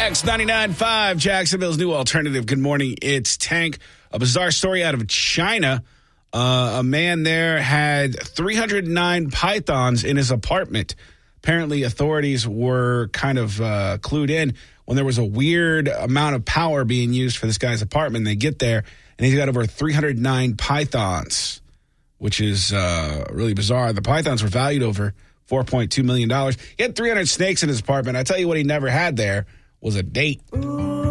X99.5, Jacksonville's new alternative. Good morning. It's Tank. A bizarre story out of China. A man there had 309 pythons in his apartment. Apparently, authorities were kind of clued in when there was a weird amount of power being used for this guy's apartment. They get there, and he's got over 309 pythons, which is really bizarre. The pythons were valued over $4.2 million. He had 300 snakes in his apartment. I tell you what he never had there was a date. Ooh.